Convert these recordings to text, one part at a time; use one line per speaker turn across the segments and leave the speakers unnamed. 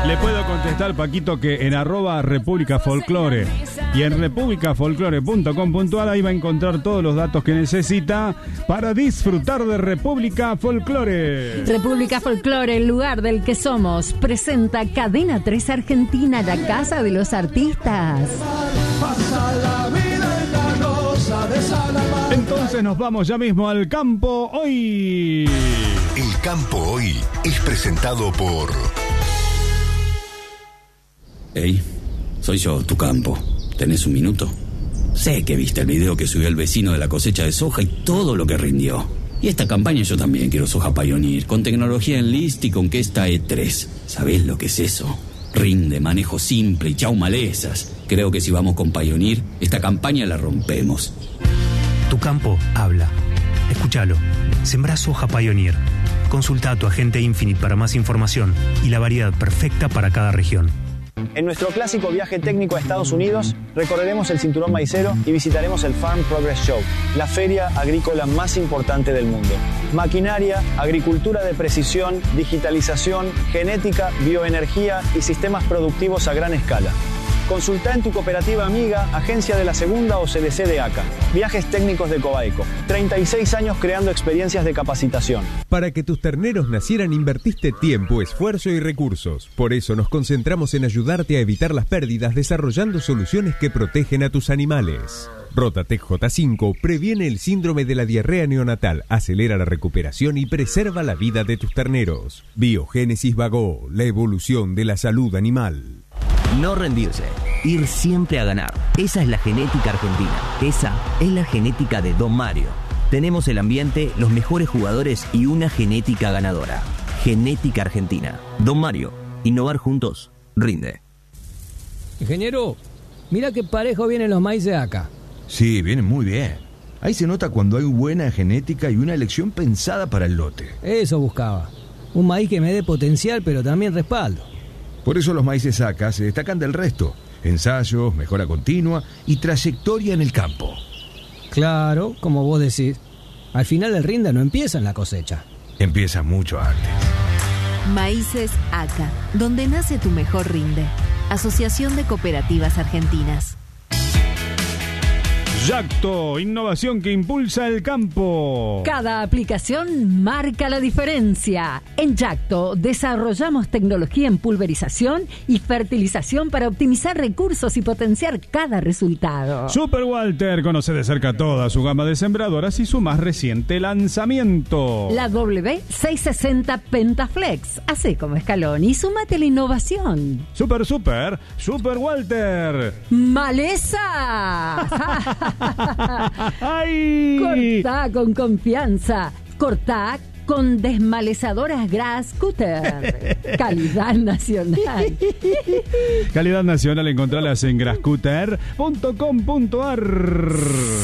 Le puedo contestar, Paquito, que en @República Folclore y en republicafolclore.com.ar ahí va a encontrar todos los datos que necesita para disfrutar de República Folclore.
República Folclore, el lugar del que somos, presenta Cadena 3 Argentina, la casa de los artistas.
Entonces nos vamos ya mismo al campo hoy.
El campo hoy es presentado por...
Hey, soy yo, tu campo. ¿Tenés un minuto? Sé que viste el video que subió el vecino de la cosecha de soja y todo lo que rindió. Y esta campaña yo también quiero soja Pioneer, con tecnología Enlist y con Questa E3. ¿Sabés lo que es eso? Rinde, manejo simple y chau malezas. Creo que si vamos con Pioneer, esta campaña la rompemos.
Tu campo habla. Escúchalo. Sembrá soja Pioneer. Consulta a tu agente Infinite para más información y la variedad perfecta para cada región.
En nuestro clásico viaje técnico a Estados Unidos, recorreremos el cinturón maicero y visitaremos el Farm Progress Show, la feria agrícola más importante del mundo. Maquinaria, agricultura de precisión, digitalización, genética, bioenergía y sistemas productivos a gran escala. Consulta en tu cooperativa amiga, agencia de la Segunda o CDC de ACA. Viajes técnicos de Cobaeco. 36 años creando experiencias de capacitación.
Para que tus terneros nacieran invertiste tiempo, esfuerzo y recursos. Por eso nos concentramos en ayudarte a evitar las pérdidas desarrollando soluciones que protegen a tus animales. Rotatec J5 previene el síndrome de la diarrea neonatal, acelera la recuperación y preserva la vida de tus terneros. Biogénesis Vago, la evolución de la salud animal.
No rendirse, ir siempre a ganar. Esa es la genética argentina. Esa es la genética de Don Mario. Tenemos el ambiente, los mejores jugadores y una genética ganadora. Genética argentina. Don Mario, innovar juntos, rinde.
Ingeniero, mira qué parejo vienen los maíces acá.
Sí, vienen muy bien. Ahí se nota cuando hay buena genética y una elección pensada para el lote.
Eso buscaba. Un maíz que me dé potencial, pero también respaldo.
Por eso los maíces ACA se destacan del resto. Ensayos, mejora continua y trayectoria en el campo.
Claro, como vos decís. Al final el rinde no empieza en la cosecha.
Empieza mucho antes.
Maíces ACA, donde nace tu mejor rinde. Asociación de Cooperativas Argentinas.
Yacto, innovación que impulsa el campo.
Cada aplicación marca la diferencia. En Yacto desarrollamos tecnología en pulverización y fertilización para optimizar recursos y potenciar cada resultado.
Super Walter conoce de cerca toda su gama de sembradoras y su más reciente lanzamiento.
La W660 Pentaflex. Hacé como escalón y súmate a la innovación.
Super Walter.
¡Maleza!
¡Ay!
Cortá con confianza. Cortá con desmalezadoras Grass Cutter. Calidad nacional.
Calidad nacional, encontralas en grasscutter.com.ar.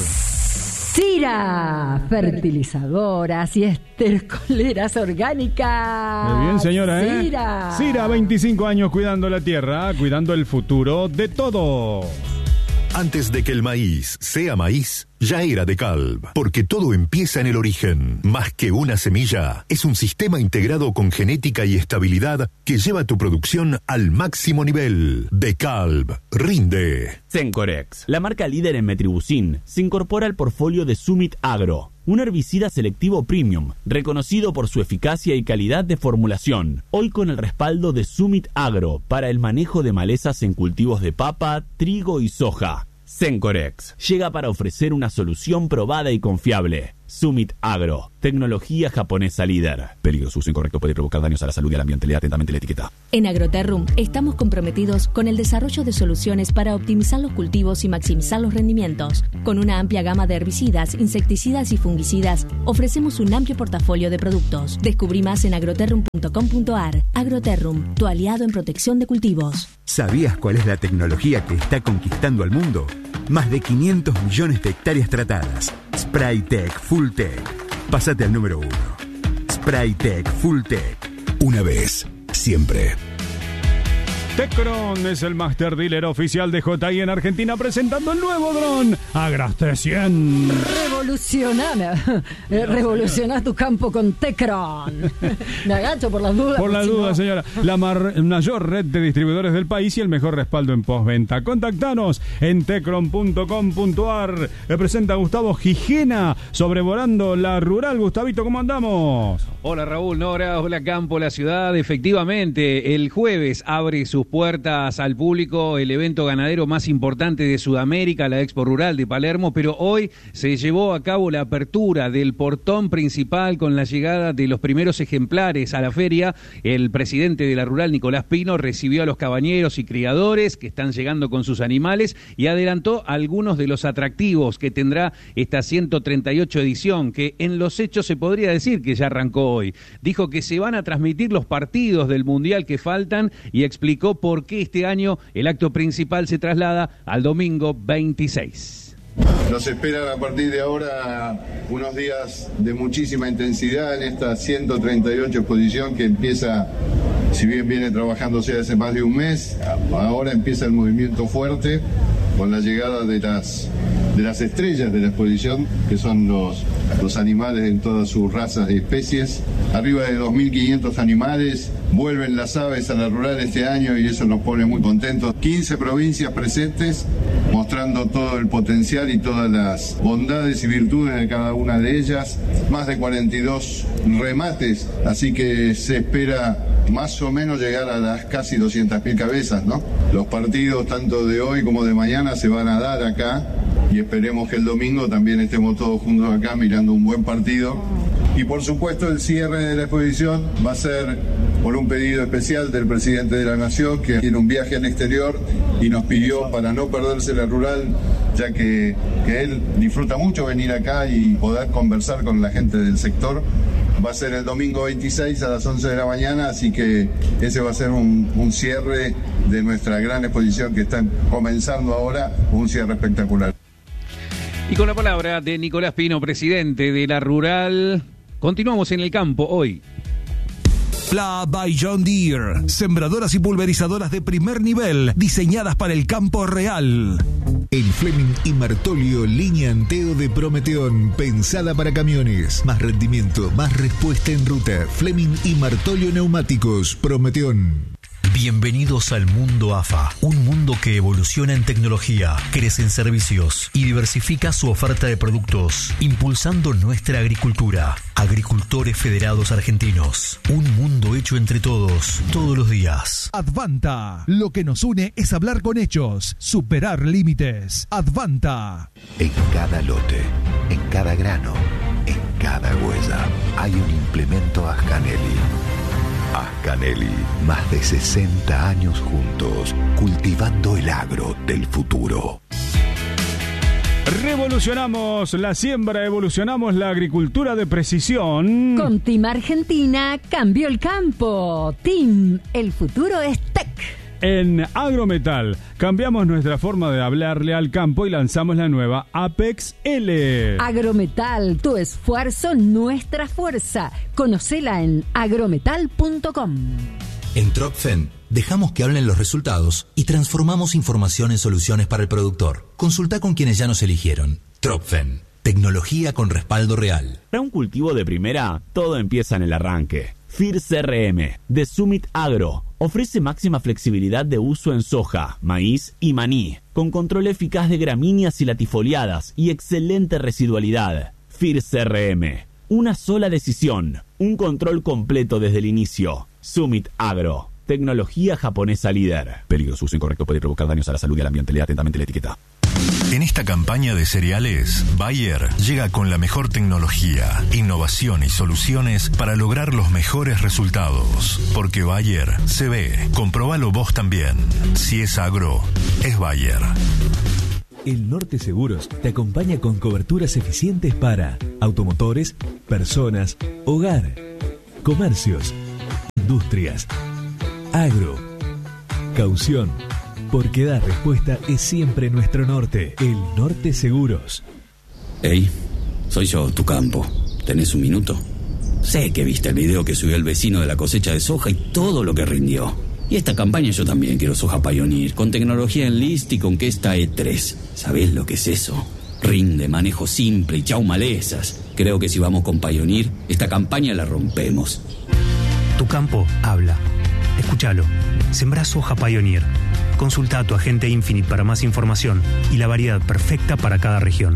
Sira, fertilizadoras y estercoleras orgánicas.
Muy bien, señora, ¿eh?
Sira,
25 años cuidando la tierra, cuidando el futuro de todo.
Antes de que el maíz sea maíz, ya era DeKalb, porque todo empieza en el origen. Más que una semilla, es un sistema integrado con genética y estabilidad que lleva tu producción al máximo nivel. DeKalb, rinde.
Cencorex, la marca líder en metribuzin, se incorpora al portfolio de Summit Agro, un herbicida selectivo premium, reconocido por su eficacia y calidad de formulación. Hoy con el respaldo de Summit Agro para el manejo de malezas en cultivos de papa, trigo y soja. Cencorex llega para ofrecer una solución probada y confiable. Summit Agro, tecnología japonesa líder. Peligro, uso incorrecto puede provocar daños a la salud y al ambiente. Lea atentamente la etiqueta.
En Agroterrum estamos comprometidos con el desarrollo de soluciones para optimizar los cultivos y maximizar los rendimientos. Con una amplia gama de herbicidas, insecticidas y fungicidas, ofrecemos un amplio portafolio de productos. Descubrí más en agroterrum.com.ar. Agroterrum, tu aliado en protección de cultivos.
¿Sabías cuál es la tecnología que está conquistando al mundo? Más de 500 millones de hectáreas tratadas. Spraytec Fulltech. Pásate al número 1. Spraytec Fulltech.
Una vez, siempre.
Tecron es el master dealer oficial de JI en Argentina, presentando el nuevo dron Agraste 100.
Revoluciona tu campo con Tecron. Me agacho por las dudas.
Por las dudas, señora. La mayor red de distribuidores del país y el mejor respaldo en postventa. Contactanos en tecron.com.ar. Representa Gustavo Gijena, sobrevolando la rural. Gustavito, ¿cómo andamos?
Hola Raúl, Nora, hola Campo, la ciudad. Efectivamente, el jueves abre sus puertas al público el evento ganadero más importante de Sudamérica, la Expo Rural de Palermo, pero hoy se llevó a cabo la apertura del portón principal con la llegada de los primeros ejemplares a la feria. El presidente de la Rural, Nicolás Pino, recibió a los cabañeros y criadores que están llegando con sus animales y adelantó algunos de los atractivos que tendrá esta 138 edición, que en los hechos se podría decir que ya arrancó hoy. Dijo que se van a transmitir los partidos del Mundial que faltan y explicó por qué este año el acto principal se traslada al domingo 26.
Nos esperan a partir de ahora unos días de muchísima intensidad en esta 138 exposición que empieza, si bien viene trabajándose hace más de un mes, ahora empieza el movimiento fuerte con la llegada de las estrellas de la exposición, que son los animales en todas sus razas y especies. Arriba de 2.500 animales, vuelven las aves a la rural este año y eso nos pone muy contentos. 15 provincias presentes, mostrando todo el potencial y todas las bondades y virtudes de cada una de ellas. Más de 42 remates, así que se espera más o menos llegar a las casi 200.000 cabezas, ¿no? Los partidos tanto de hoy como de mañana se van a dar acá y esperemos que el domingo también estemos todos juntos acá mirando un buen partido. Y por supuesto el cierre de la exposición va a ser por un pedido especial del presidente de la Nación, que tiene un viaje al exterior y nos pidió para no perderse la rural, ya que él disfruta mucho venir acá y poder conversar con la gente del sector. Va a ser el domingo 26 a las 11 de la mañana, así que ese va a ser un cierre de nuestra gran exposición que está comenzando ahora, un cierre espectacular.
Y con la palabra de Nicolás Pino, presidente de la Rural, continuamos en el campo hoy.
Pla by John Deere, sembradoras y pulverizadoras de primer nivel, diseñadas para el campo real.
El Fleming y Martolio línea Anteo de Prometeón, pensada para camiones. Más rendimiento, más respuesta en ruta. Fleming y Martolio neumáticos, Prometeón.
Bienvenidos al mundo AFA, un mundo que evoluciona en tecnología, crece en servicios y diversifica su oferta de productos, impulsando nuestra agricultura. Agricultores Federados Argentinos, un mundo hecho entre todos, todos los días.
Advanta, lo que nos une es hablar con hechos, superar límites. Advanta.
En cada lote, en cada grano, en cada huella, hay un implemento Ascanelli. Ascanelli, más de 60 años juntos, cultivando el agro del futuro.
Revolucionamos la siembra, evolucionamos la agricultura de precisión.
Con Team Argentina cambió el campo. Team, el futuro es tech.
En Agrometal cambiamos nuestra forma de hablarle al campo y lanzamos la nueva Apex L.
Agrometal, tu esfuerzo, nuestra fuerza. Conocela en agrometal.com.
En Tropfen dejamos que hablen los resultados y transformamos información en soluciones para el productor. Consulta con quienes ya nos eligieron. Tropfen, tecnología con respaldo real.
Para un cultivo de primera, todo empieza en el arranque. FIR CRM, de Summit Agro, ofrece máxima flexibilidad de uso en soja, maíz y maní, con control eficaz de gramíneas y latifoliadas y excelente residualidad. FIR CRM, una sola decisión, un control completo desde el inicio. Summit Agro, tecnología japonesa líder. Peligroso uso incorrecto puede provocar daños a la salud y al ambiente. Lea atentamente la etiqueta.
En esta campaña de cereales, Bayer llega con la mejor tecnología, innovación y soluciones para lograr los mejores resultados. Porque Bayer se ve. Comprobalo vos también. Si es agro, es Bayer.
El Norte Seguros te acompaña con coberturas eficientes para automotores, personas, hogar, comercios, industrias, agro, caución. Porque dar respuesta es siempre nuestro norte. El Norte Seguros.
Hey, soy yo, tu campo. ¿Tenés un minuto? Sé que viste el video que subió el vecino de la cosecha de soja y todo lo que rindió. Y esta campaña yo también quiero soja Pioneer, con tecnología Enlist y con Questa E3. ¿Sabés lo que es eso? Rinde, manejo simple y chau malezas. Creo que si vamos con Pioneer, esta campaña la rompemos.
Tu campo habla. Escúchalo. Sembrá soja Pioneer. Consulta a tu agente Infinit para más información y la variedad perfecta para cada región.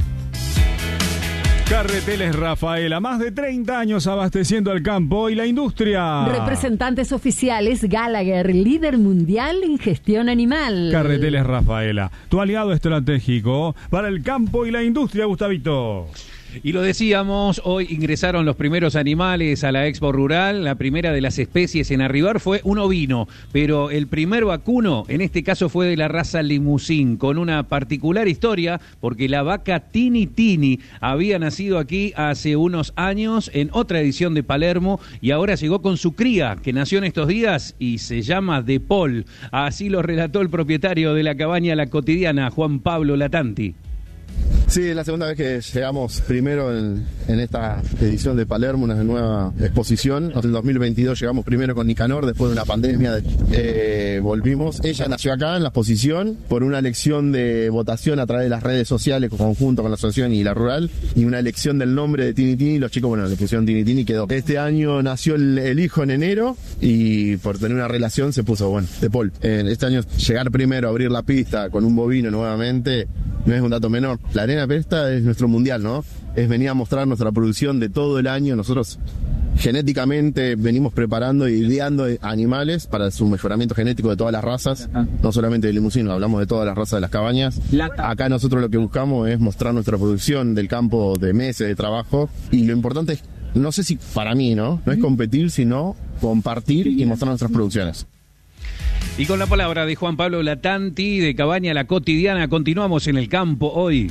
Carreteles Rafaela, más de 30 años abasteciendo al campo y la industria.
Representantes oficiales Gallagher, líder mundial en gestión animal.
Carreteles Rafaela, tu aliado estratégico para el campo y la industria, Gustavito.
Y lo decíamos, hoy ingresaron los primeros animales a la Expo Rural. La primera de las especies en arribar fue un ovino, pero el primer vacuno, en este caso, fue de la raza Limousin, con una particular historia, porque la vaca Tini Tini había nacido aquí hace unos años en otra edición de Palermo y ahora llegó con su cría, que nació en estos días y se llama De Paul. Así lo relató el propietario de la cabaña La Cotidiana, Juan Pablo Latanti.
Sí, es la segunda vez que llegamos primero en esta edición de Palermo, una nueva exposición. En el 2022 llegamos primero con Nicanor, después de una pandemia volvimos. Ella nació acá en la exposición por una elección de votación a través de las redes sociales, conjunto con la asociación y la rural, y una elección del nombre de Tini Tini. Los chicos, bueno, le pusieron Tini Tini y quedó. Este año nació el hijo en enero y por tener una relación se puso, bueno, De Paul. Este año llegar primero a abrir la pista con un bovino nuevamente no es un dato menor. La arena esta es nuestro mundial, ¿no? Es venir a mostrar nuestra producción de todo el año. Nosotros genéticamente venimos preparando y ideando animales para su mejoramiento genético de todas las razas, no solamente de Limousin, hablamos de todas las razas de las cabañas. Acá nosotros lo que buscamos es mostrar nuestra producción del campo de meses de trabajo, y lo importante es, no sé si para mí, no es competir, sino compartir y mostrar nuestras producciones.
Y con la palabra de Juan Pablo Latanti, de Cabaña La Cotidiana, continuamos en el campo hoy.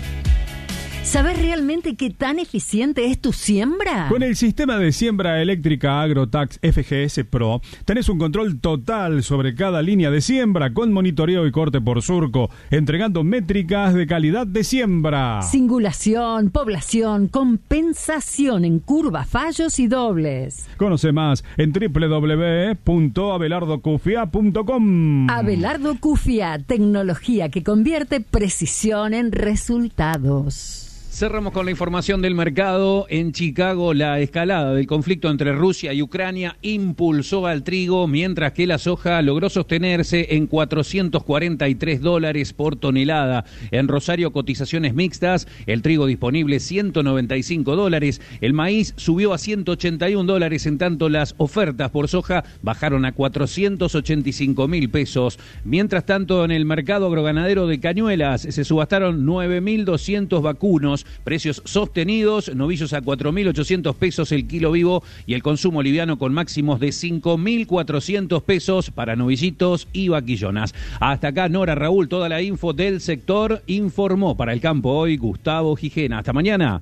¿Sabes realmente qué tan eficiente es tu siembra?
Con el sistema de siembra eléctrica Agrotax FGS Pro, tenés un control total sobre cada línea de siembra, con monitoreo y corte por surco, entregando métricas de calidad de siembra.
Singulación, población, compensación en curva, fallos y dobles.
Conoce más en www.abelardocufia.com.
Abelardo Cufia, tecnología que convierte precisión en resultados.
Cerramos con la información del mercado. En Chicago, la escalada del conflicto entre Rusia y Ucrania impulsó al trigo, mientras que la soja logró sostenerse en $443 por tonelada. En Rosario, cotizaciones mixtas, el trigo disponible $195, el maíz subió a $181, en tanto las ofertas por soja bajaron a $485.000. Mientras tanto, en el mercado agroganadero de Cañuelas se subastaron 9.200 vacunos, precios sostenidos, novillos a $4.800 el kilo vivo y el consumo liviano con máximos de $5.400 para novillitos y vaquillonas. Hasta acá, Nora, Raúl, toda la info del sector. Informó para el campo hoy Gustavo Gijena. Hasta mañana.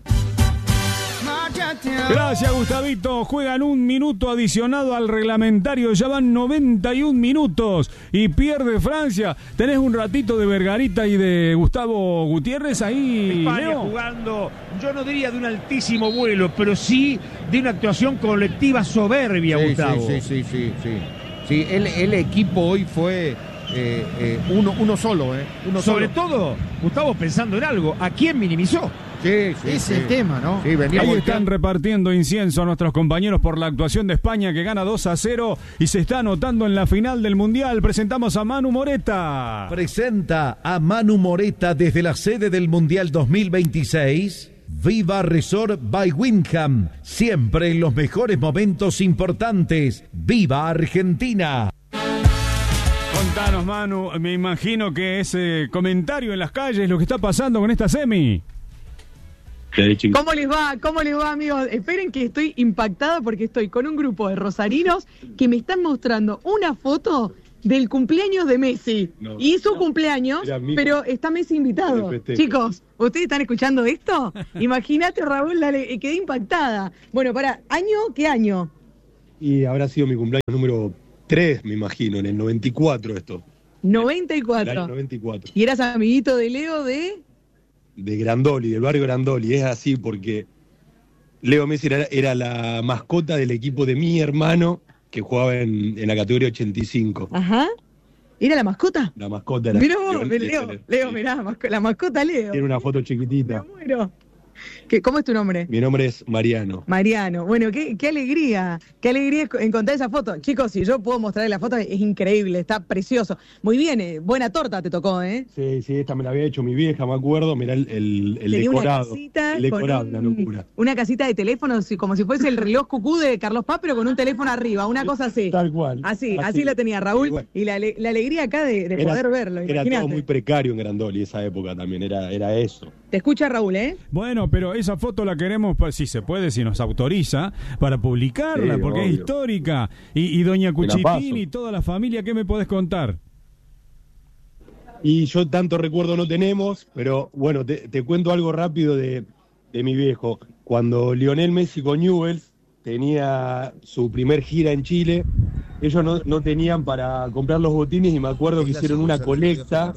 Gracias, Gustavito. Juegan un minuto adicionado al reglamentario. Ya van 91 minutos y pierde Francia. ¿Tenés un ratito de Vergarita y de Gustavo Gutiérrez ahí,
España
Leo?
jugando, yo no diría de un altísimo vuelo, pero sí de una actuación colectiva soberbia,
sí,
Gustavo.
Sí, el equipo hoy fue uno solo,
Sobre todo, Gustavo, pensando en algo, ¿a quién minimizó?
Sí,
es el tema, ¿no?
Sí,
ahí están repartiendo incienso a nuestros compañeros por la actuación de España, que gana 2-0 y se está anotando en la final del Mundial. Presentamos a Manu Moreta.
Presenta a Manu Moreta desde la sede del Mundial 2026. Viva Resort by Wyndham, siempre en los mejores momentos importantes. ¡Viva Argentina!
Contanos, Manu, me imagino que ese comentario en las calles, lo que está pasando con esta semi.
¿Cómo les va? ¿Cómo les va, amigos? Esperen que estoy impactada porque estoy con un grupo de rosarinos que me están mostrando una foto del cumpleaños de Messi. Y su cumpleaños, pero está Messi invitado. Chicos, ¿ustedes están escuchando esto? Imagínate, Raúl, quedé impactada. Bueno, ¿qué año?
Y habrá sido mi cumpleaños número 3, me imagino, en el 94 esto.
94.
El año 94.
¿Y eras amiguito de Leo de
Grandoli, del barrio Grandoli? Es así porque Leo Messi era la mascota del equipo de mi hermano, que jugaba en la categoría 85.
Ajá. ¿Era la mascota?
La mascota era
Mirá vos, Leo, mirá, la mascota Leo.
Tiene una foto chiquitita.
Me muero. ¿Cómo es tu nombre?
Mi nombre es Mariano.
Mariano. Bueno, qué alegría. Qué alegría encontrar esa foto. Chicos, si yo puedo mostrarles la foto, es increíble, está precioso. Muy bien, buena torta te tocó, ¿eh?
Sí, esta me la había hecho mi vieja, me acuerdo. Mirá el decorado.
Una casita
el decorado, una locura.
Una casita de teléfono, como si fuese el reloj cucú de Carlos Paz, pero con un teléfono arriba, una cosa así.
Tal cual.
Así la tenía Raúl. Y la alegría acá de poder verlo.
Era todo muy precario en Grandoli esa época también, era eso.
Te escucha Raúl, ¿eh?
Bueno, pero esa foto la queremos, si se puede, si nos autoriza, para publicarla, porque obvio. Es histórica. Y doña Cuchitín y toda la familia, ¿qué me podés contar?
Y yo tanto recuerdo no tenemos, pero bueno, te cuento algo rápido de mi viejo. Cuando Lionel Messi con Newell's tenía su primer gira en Chile, ellos no tenían para comprar los botines y me acuerdo que hicieron una colecta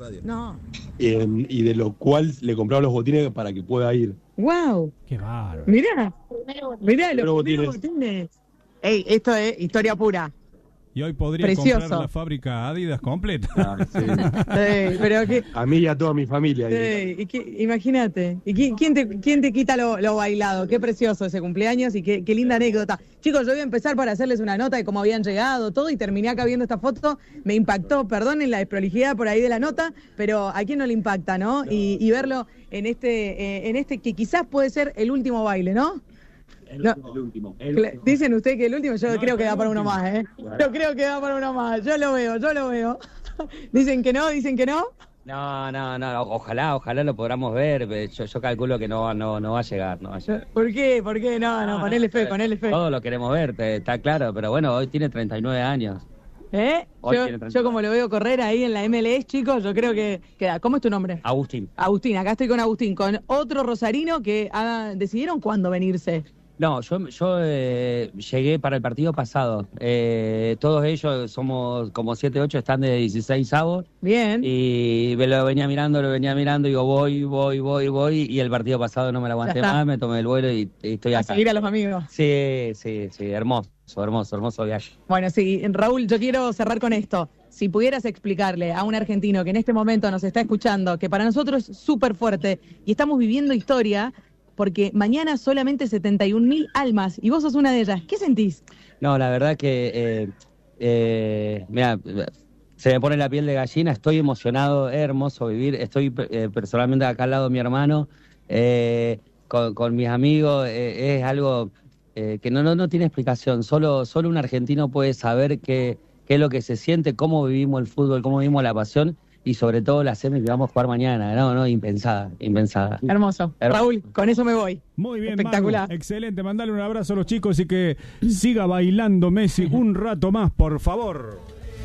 y de lo cual le compraron los botines para que pueda ir.
¡Wow!
¡Qué bárbaro!
Mirá los botines. Ey, esto es historia pura.
Y hoy podría comprar la fábrica Adidas completa.
Sí.
Pero
a mí y a toda mi familia.
Imagínate. ¿Y quién te quita lo bailado? Qué precioso ese cumpleaños y qué linda anécdota. Chicos, yo voy a empezar para hacerles una nota de cómo habían llegado, todo, y terminé acá viendo esta foto. Me impactó, perdonen la desprolijidad por ahí de la nota, pero a quién no le impacta, ¿no? Y verlo en este que quizás puede ser el último baile, ¿no?
El último.
Dicen ustedes que el último, yo creo que da para uno más, ¿eh? Yo creo que da para uno más, yo lo veo. ¿Dicen que no?
No, ojalá lo podamos ver, yo calculo que no va a llegar,
¿Por qué? No, ponele fe.
Todos lo queremos ver, está claro, pero bueno, hoy tiene 39 años.
Yo como lo veo correr ahí en la MLS, chicos, yo creo que queda. ¿Cómo es tu nombre?
Agustín,
acá estoy con Agustín, con otro rosarino que decidieron cuándo venirse.
No, yo llegué para el partido pasado. Todos ellos somos como 7, 8, están de 16 avos.
Bien.
Y lo venía mirando, digo voy. Y el partido pasado no me lo aguanté más, me tomé el vuelo y estoy acá.
A seguir a los amigos.
Sí, hermoso viaje.
Bueno, sí, Raúl, yo quiero cerrar con esto. Si pudieras explicarle a un argentino que en este momento nos está escuchando, que para nosotros es súper fuerte y estamos viviendo historia, porque mañana solamente 71.000 almas, y vos sos una de ellas. ¿Qué sentís?
No, la verdad que, mira, se me pone la piel de gallina, estoy emocionado, es hermoso vivir, estoy personalmente acá al lado de mi hermano, con mis amigos, es algo que no tiene explicación, solo un argentino puede saber qué es lo que se siente, cómo vivimos el fútbol, cómo vivimos la pasión, y sobre todo la semi que vamos a jugar mañana, impensada.
Hermoso. Raúl, con eso me voy.
Muy bien,
espectacular.
Manu, excelente, mandale un abrazo a los chicos y que siga bailando Messi un rato más, por favor.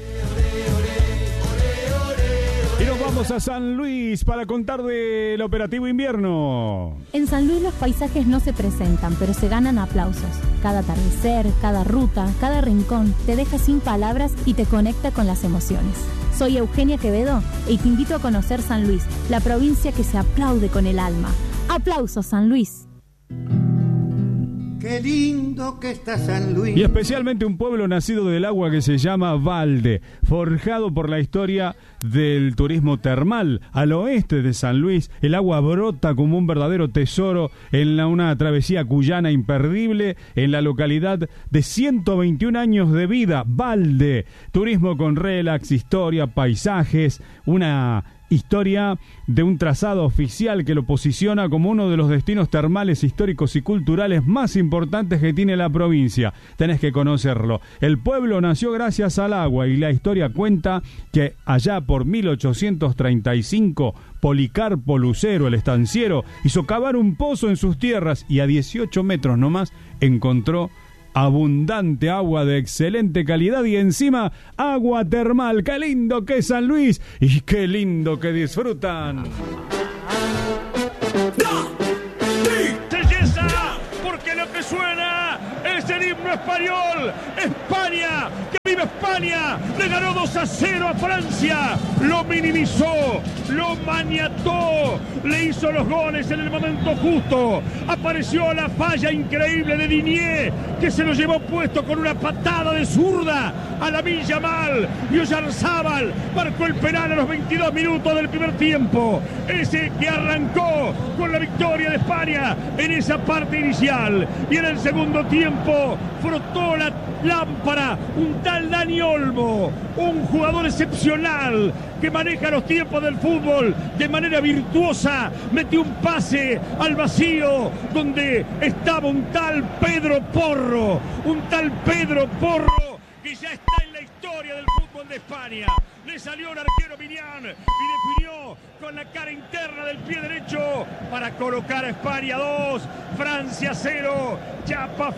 Y nos vamos a San Luis para contar del operativo invierno.
En San Luis los paisajes no se presentan, pero se ganan aplausos. Cada atardecer, cada ruta, cada rincón te deja sin palabras y te conecta con las emociones. Soy Eugenia Quevedo y te invito a conocer San Luis, la provincia que se aplaude con el alma. ¡Aplausos, San Luis!
Qué lindo que está San Luis.
Y especialmente un pueblo nacido del agua que se llama Valde, forjado por la historia del turismo termal. Al oeste de San Luis, el agua brota como un verdadero tesoro en una travesía cuyana imperdible en la localidad de 121 años de vida. Valde, turismo con relax, historia, paisajes, una historia de un trazado oficial que lo posiciona como uno de los destinos termales históricos y culturales más importantes que tiene la provincia. Tenés que conocerlo. El pueblo nació gracias al agua y la historia cuenta que allá por 1835 Policarpo Lucero, el estanciero, hizo cavar un pozo en sus tierras y a 18 metros nomás encontró abundante agua de excelente calidad y encima agua termal. ¡Qué lindo que es San Luis! ¡Y qué lindo que disfrutan!
¡Belleza! Porque lo que suena es el himno Club Español. España, que vive España, le ganó 2-0 a Francia, lo minimizó, lo maniató, le hizo los goles en el momento justo. Apareció la falla increíble de Digne, que se lo llevó puesto con una patada de zurda a Lamine Yamal, y Oyarzábal marcó el penal a los 22 minutos del primer tiempo, ese que arrancó con la victoria de España en esa parte inicial, y en el segundo tiempo frotó la lámpara un tal Dani Olmo, un jugador excepcional que maneja los tiempos del fútbol de manera virtuosa, metió un pase al vacío donde estaba un tal Pedro Porro que ya está en la historia del fútbol de España. Le salió el arquero Mignan y definió con la cara interna del pie derecho para colocar a España 2, Francia 0, chapa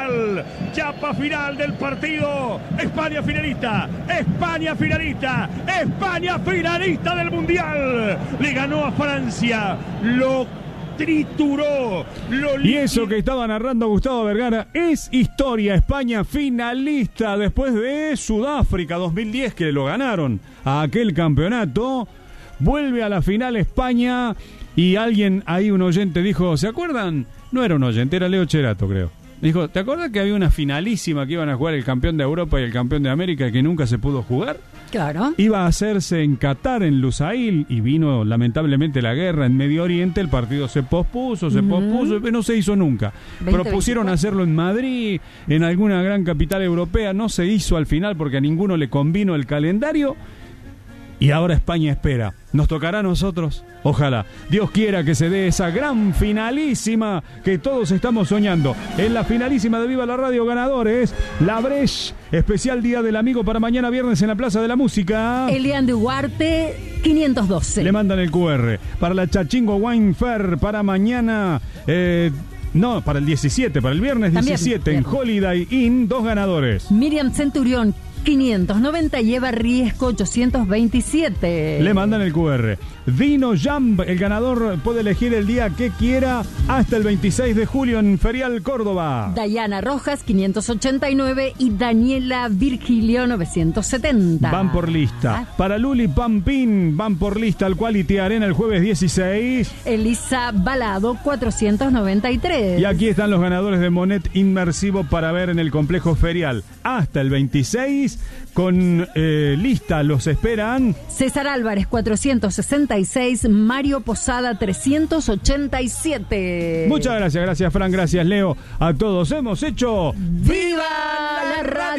final del partido. España finalista, España finalista, España finalista del Mundial. Le ganó a Francia, lo trituró,
y eso que estaba narrando Gustavo Vergara es historia. España finalista después de Sudáfrica 2010, que lo ganaron a aquel campeonato. Vuelve a la final España, y alguien ahí, un oyente, dijo, ¿se acuerdan? No era un oyente, era Leo Cherato, creo. Dijo, ¿te acuerdas que había una finalísima que iban a jugar el campeón de Europa y el campeón de América y que nunca se pudo jugar?
Claro.
Iba a hacerse en Qatar, en Lusail, y vino lamentablemente la guerra en Medio Oriente. El partido se pospuso, no se hizo nunca. Propusieron hacerlo en Madrid, en alguna gran capital europea, no se hizo al final porque a ninguno le convino el calendario. Y ahora España espera. ¿Nos tocará a nosotros? Ojalá. Dios quiera que se dé esa gran finalísima que todos estamos soñando. En la finalísima de Viva la Radio, ganadores: La Breche, especial Día del Amigo para mañana viernes en la Plaza de la Música.
Elian de Huarte, 512.
Le mandan el QR. Para la Chachingo Wine Fair, para mañana... No, para el 17, para el viernes 17, también, en Holiday Inn, 2 ganadores.
Miriam Centurión, 590, y Eva Riesco, 827.
Le mandan el QR. Dino Jump, el ganador puede elegir el día que quiera hasta el 26 de julio en Ferial Córdoba.
Dayana Rojas, 589, y Daniela Virgilio, 970.
Van por lista. Para Luli Pampín, van por lista al Quality Arena el jueves 16.
Elisa Balado, 493.
Y aquí están los ganadores de Monet inmersivo para ver en el complejo ferial hasta el 26. Con lista los esperan
César Álvarez, 466, Mario Posada, 387.
Muchas gracias, Fran, gracias Leo, a todos. Hemos hecho
¡Viva la Radio!